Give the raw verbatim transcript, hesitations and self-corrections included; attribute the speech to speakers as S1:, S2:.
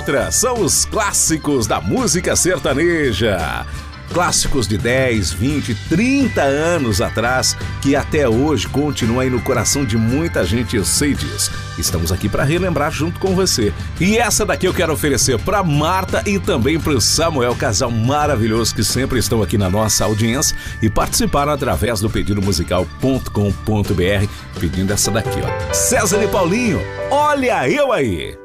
S1: outra são os clássicos da música sertaneja. Clássicos de dez, vinte, trinta anos atrás, que até hoje continuam aí no coração de muita gente, eu sei disso. Estamos aqui para relembrar junto com você. E essa daqui eu quero oferecer para Marta e também para o Samuel, casal maravilhoso que sempre estão aqui na nossa audiência e participaram através do pedido musical ponto com ponto br, pedindo essa daqui, ó. César e Paulinho, olha eu aí!